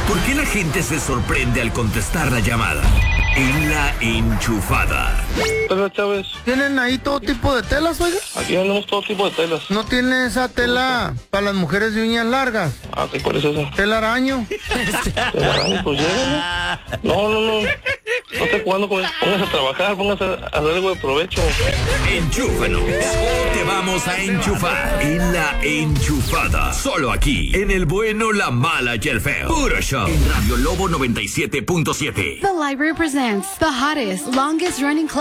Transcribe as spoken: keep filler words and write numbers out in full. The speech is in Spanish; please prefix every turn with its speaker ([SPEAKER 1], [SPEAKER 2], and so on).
[SPEAKER 1] ¿Por qué la gente se sorprende al contestar la llamada? En La Enchufada.
[SPEAKER 2] Hola, Chávez.
[SPEAKER 3] ¿Tienen ahí todo tipo de telas, oiga?
[SPEAKER 2] Aquí tenemos todo tipo de telas.
[SPEAKER 3] ¿No tiene esa tela para las mujeres de uñas largas?
[SPEAKER 2] Ah, ¿qué cuál es esa?
[SPEAKER 3] ¿Tela araño?
[SPEAKER 2] ¿Tela araño? Pues llévale. No, no, no. No esté jugando con eso. Póngase a trabajar, póngase a hacer algo de provecho.
[SPEAKER 1] Enchúfanos. O te vamos a enchufar. En La Enchufada. Solo aquí. En el bueno, la mala y el feo. Puro show. En Radio Lobo noventa y siete punto siete.
[SPEAKER 4] The Library presents the hottest, longest running club